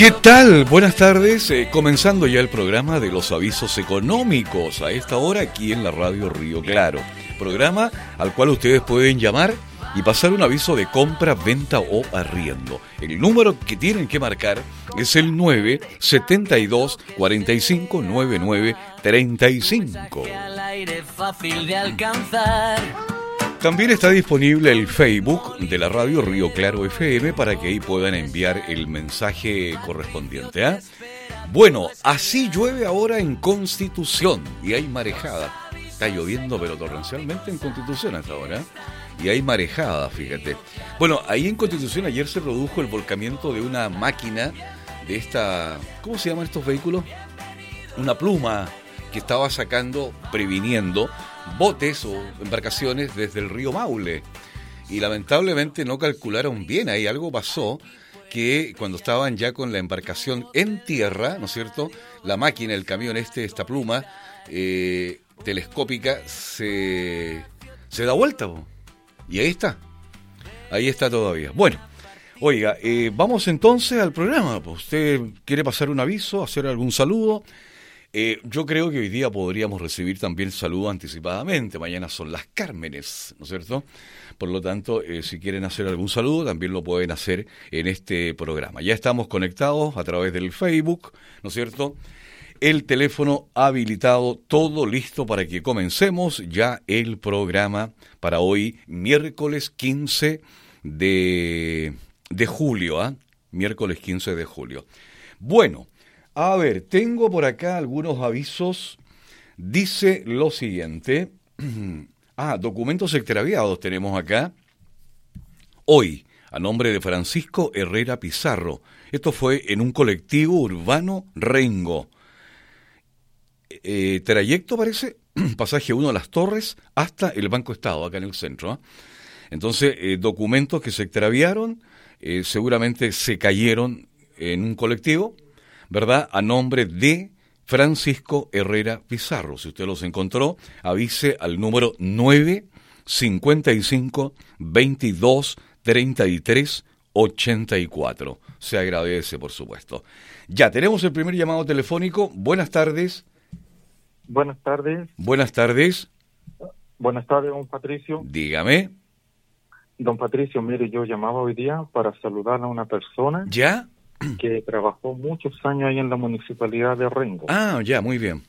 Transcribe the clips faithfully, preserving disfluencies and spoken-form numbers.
¿Qué tal? Buenas tardes, eh, comenzando ya el programa de los avisos económicos a esta hora aquí en la radio Río Claro, programa al cual ustedes pueden llamar y pasar un aviso de compra, venta o arriendo. El número que tienen que marcar es el nueve setenta y dos cuarenta y cinco noventa y nueve treinta y cinco. También está disponible el Facebook de la radio Río Claro F M para que ahí puedan enviar el mensaje correspondiente. ¿eh? Bueno, así llueve ahora en Constitución y hay marejada. Está lloviendo pero torrencialmente en Constitución hasta ahora. Y hay marejada, fíjate. Bueno, ahí en Constitución ayer se produjo el volcamiento de una máquina de esta... ¿Cómo se llaman estos vehículos? Una pluma que estaba sacando, previniendo botes o embarcaciones desde el río Maule. Y lamentablemente no calcularon bien, ahí algo pasó, que cuando estaban ya con la embarcación en tierra, ¿no es cierto?, la máquina, el camión este, esta pluma eh, telescópica, se, se da vuelta, po. Y ahí está, ahí está todavía. Bueno, oiga, eh, vamos entonces al programa. ¿Usted quiere pasar un aviso, hacer algún saludo? Eh, yo creo que hoy día podríamos recibir también saludos anticipadamente. Mañana son las Cármenes, ¿no es cierto? Por lo tanto, eh, si quieren hacer algún saludo, también lo pueden hacer en este programa. Ya estamos conectados a través del Facebook, ¿no es cierto? El teléfono habilitado, todo listo para que comencemos ya el programa para hoy, miércoles quince de, de julio, ¿eh? Miércoles quince de julio. Bueno, a ver, tengo por acá algunos avisos. Dice lo siguiente. Ah, documentos extraviados tenemos acá. Hoy, a nombre de Francisco Herrera Pizarro. Esto fue en un colectivo urbano Rengo. Eh, trayecto parece, pasaje uno de las Torres hasta el Banco Estado, acá en el centro. ¿eh? Entonces, eh, documentos que se extraviaron, eh, seguramente se cayeron en un colectivo, ¿verdad? A nombre de Francisco Herrera Pizarro. Si usted los encontró, avise al número nueve cincuenta y cinco veintidós treinta y tres ochenta y cuatro. Se agradece, por supuesto. Ya, tenemos el primer llamado telefónico. Buenas tardes. Buenas tardes. Buenas tardes. Buenas tardes, don Patricio. Dígame. Don Patricio, mire, yo llamaba hoy día para saludar a una persona. ¿Ya? Que trabajó muchos años ahí en la municipalidad de Rengo. Ah, ya, muy bien.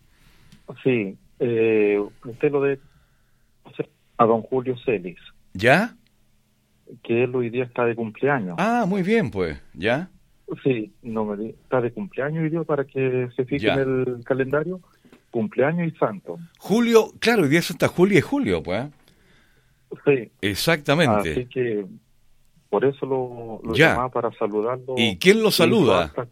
Sí, eh, usted lo de a don Julio Celis. ¿Ya? Que él hoy día está de cumpleaños. Ah, muy bien, pues, ¿ya? Sí, no me di, está de cumpleaños hoy día para que se fije ya. en el calendario. Cumpleaños y santo. Julio, claro, hoy día es Santa Julia y Julio, pues. Sí. Exactamente. Así que por eso lo, lo ya. llamaba para saludarlo. ¿Y quién lo saluda? Hasta,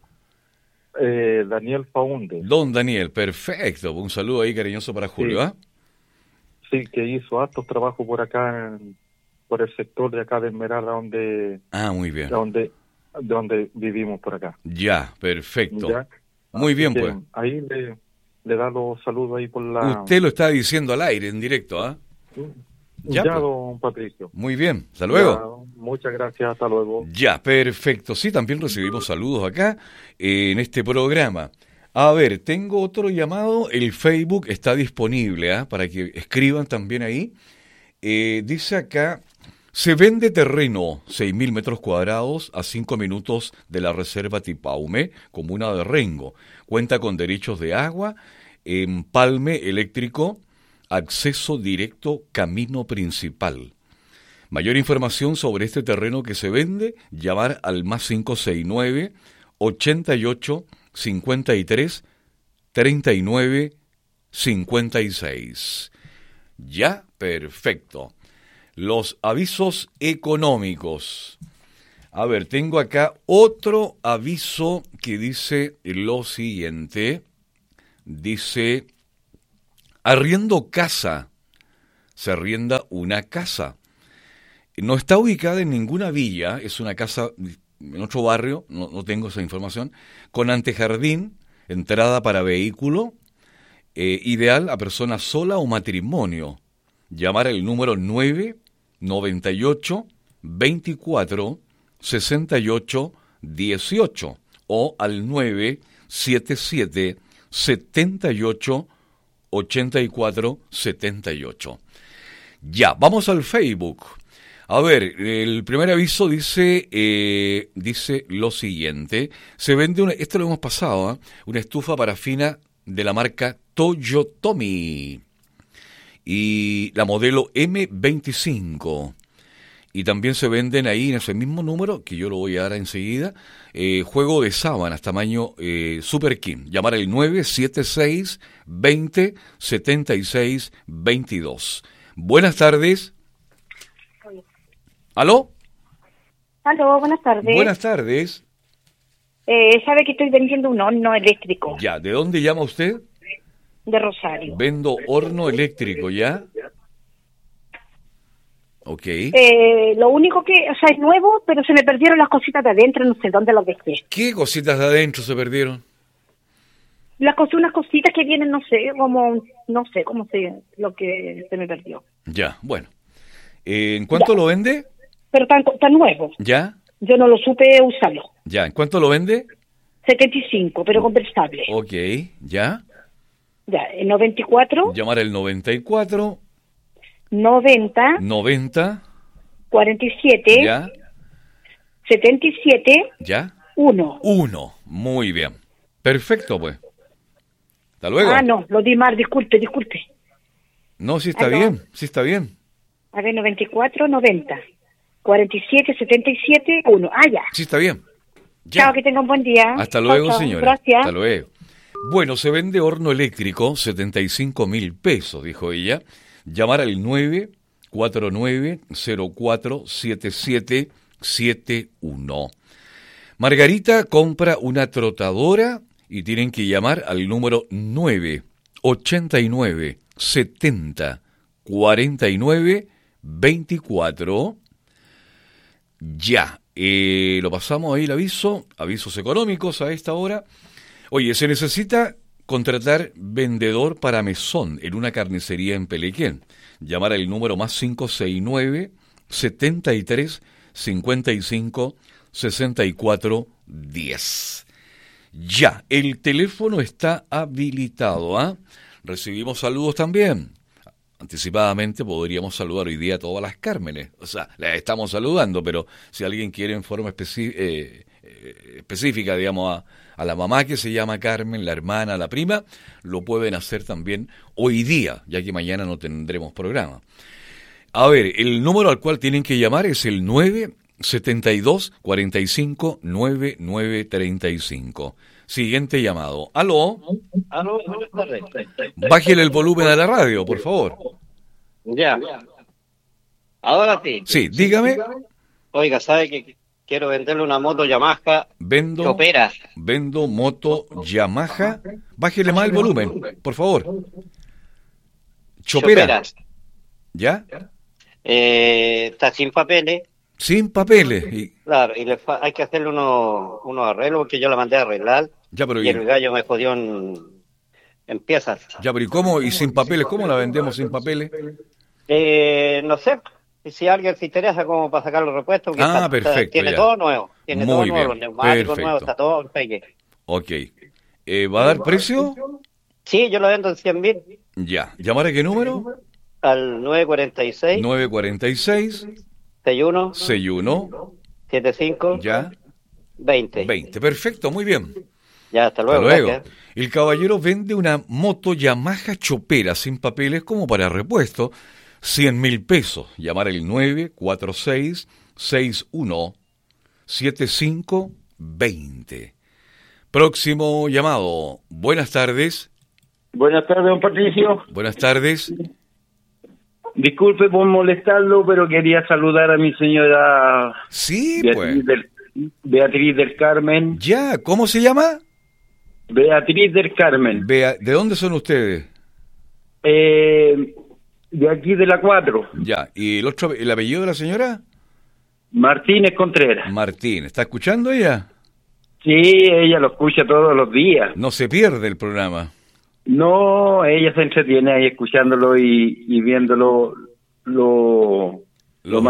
eh, Daniel Faúndez. Don Daniel, perfecto. Un saludo ahí cariñoso para Julio, ¿ah? Sí. ¿eh? Sí, que hizo hartos trabajos por acá, en, por el sector de acá de Esmeralda, donde... Ah, muy bien. Donde, donde vivimos por acá. Ya, perfecto. ¿Ya? Muy Así bien, que pues. Ahí le, le da los saludos ahí por la... Usted lo está diciendo al aire, en directo, ¿ah? ¿eh? Ya, ya pues. Don Patricio. Muy bien, hasta luego. Ya, muchas gracias, hasta luego. Ya, perfecto. Sí, también recibimos saludos acá eh, en este programa. A ver, tengo otro llamado, el Facebook está disponible, ¿eh? Para que escriban también ahí. Eh, dice acá, se vende terreno, seis mil metros cuadrados, a cinco minutos de la reserva Tipaume, comuna de Rengo. Cuenta con derechos de agua, empalme eléctrico, acceso directo, camino principal. Mayor información sobre este terreno que se vende, llamar al más cinco seis nueve, ochenta y ocho, cincuenta y tres, treinta y nueve, cincuenta y seis. Ya, perfecto. Los avisos económicos. A ver, tengo acá otro aviso que dice lo siguiente. Dice... Arriendo casa, se arrienda una casa. No está ubicada en ninguna villa, es una casa en otro barrio, no, no tengo esa información, con antejardín, entrada para vehículo, eh, ideal a persona sola o matrimonio. Llamar al número nueve noventa y ocho veinticuatro sesenta y ocho dieciocho o al nueve siete siete, siete ocho, ocho cuatro siete ocho. Ya, vamos al Facebook. A ver, el primer aviso dice eh, dice lo siguiente. Se vende, una, esto lo hemos pasado, ¿eh? Una estufa parafina de la marca Toyotomi y la modelo eme veinticinco. Y también se venden ahí en ese mismo número, que yo lo voy a dar enseguida, eh, juego de sábanas tamaño eh, Super King. Llamar al nueve siete seis, veinte, setenta y seis, veintidós. Buenas tardes. ¿Aló? Aló, buenas tardes. Buenas tardes. Eh, ¿Sabe que estoy vendiendo un horno eléctrico? Ya, ¿de dónde llama usted? De Rosario. Vendo horno eléctrico, ¿ya? Ok. Eh, lo único que, o sea, es nuevo, pero se me perdieron las cositas de adentro, no sé dónde las dejé. ¿Qué cositas de adentro se perdieron? Las cos unas cositas que vienen, no sé, como, no sé cómo se, lo que se me perdió. Ya, bueno. Eh, ¿En cuánto Ya. lo vende? Pero tan, tan nuevo. ¿Ya? Yo no lo supe usarlo. Ya, ¿en cuánto lo vende? setenta y cinco, pero conversable. Ok, ¿ya? Ya, el noventa y cuatro, Llamar al noventa y cuatro, noventa, noventa, cuarenta y siete, ¿ya? setenta y siete, ¿Ya? uno. Uno, muy bien. Perfecto, pues. Hasta luego. Ah, no, lo di mal, disculpe, disculpe. No, sí está Aló. bien, sí está bien. A ver, noventa y cuatro, noventa, cuarenta y siete, setenta y siete, uno. Ah, ya. Sí está bien. Ya. Chao, que tenga un buen día. Hasta Chao, luego, chao. señora. Gracias. Hasta luego. Bueno, se vende horno eléctrico, setenta y cinco mil pesos, dijo ella. Llamar al nueve cuatro nueve, cero cuatro, siete siete siete uno. Margarita compra una trotadora y tienen que llamar al número nueve ochenta y nueve, setenta, cuarenta y nueve, veinticuatro. Ya, eh, lo pasamos ahí el aviso, avisos económicos a esta hora. Oye, se necesita contratar vendedor para mesón en una carnicería en Pelequén. Llamar al número más cinco seis nueve, setenta y tres, cincuenta y cinco, sesenta y cuatro, diez. Ya, el teléfono está habilitado, ¿ah? Recibimos saludos también. Anticipadamente podríamos saludar hoy día a todas las Cármenes. O sea, las estamos saludando, pero si alguien quiere en forma especi- eh, eh, específica, digamos, a, a la mamá que se llama Carmen, la hermana, la prima, lo pueden hacer también hoy día, ya que mañana no tendremos programa. A ver, el número al cual tienen que llamar es el nueve setenta y dos, cuarenta y cinco, noventa y nueve treinta y cinco. Siguiente llamado. ¿Aló? Aló, buenas tardes. Bájele el volumen a la radio, por favor. Ya. Ahora sí. Sí, dígame. Oiga, ¿sabe que quiero venderle una moto Yamaha Vendo, Chopera? vendo moto Yamaha. Bájele más el volumen, por favor. Chopera. ¿Ya? Eh, está sin papeles. Sin papeles. Y, Claro, y le fa- hay que hacerle unos, unos arreglos porque yo la mandé a arreglar ya, pero, y y, el gallo me jodió en, en piezas. ya, pero ¿y cómo? ¿Y sin papeles? ¿Cómo la vendemos sin papeles? Eh, no sé si alguien se interesa como para sacar los repuestos. porque Ah, está- está- perfecto, Tiene ya. todo nuevo. Tiene Muy todo bien, nuevo, los neumáticos perfecto. nuevos, está todo en pegue. Ok. Eh, ¿Va a dar precio? Sí, yo lo vendo en cien mil Ya. ¿Llamar a qué número? al nueve cuarenta y seis, nueve cuarenta y seis, sesenta y uno, sesenta y uno, setenta y cinco, ya, veinte. veinte. Perfecto, muy bien. Ya, hasta luego. Hasta luego. Gracias. El caballero vende una moto Yamaha Chopera sin papeles como para repuesto, cien mil pesos. Llamar el nueve cuatro seis, seis uno, siete cinco, veinte. Próximo llamado. Buenas tardes. Buenas tardes, don Patricio. Buenas tardes. Disculpe por molestarlo, pero quería saludar a mi señora Sí, Beatriz, pues. del, Beatriz del Carmen. Ya, ¿cómo se llama? Beatriz del Carmen. Bea- ¿De dónde son ustedes? Eh, de aquí de la cuatro. Ya, ¿y el otro, el apellido de la señora? Martínez Contreras. Martín. ¿Está escuchando ella? Sí, ella lo escucha todos los días. No se pierde el programa. No, ella se entretiene ahí escuchándolo y, y viéndolo lo,